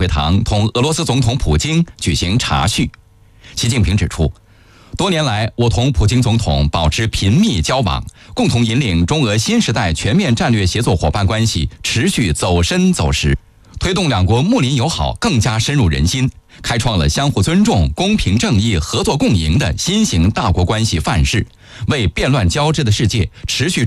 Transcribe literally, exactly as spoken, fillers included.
会堂同俄罗斯总统普京举行茶叙。习近平指出，多年来，我同普京总统保持频密交往，共同引领中俄新时代全面战略协作伙伴关系持续走深走实，推动两国睦邻友好更加深入人心，开创了相互尊重、公平正义、合作共赢的新型大国关系范式，为变乱交织的世界持续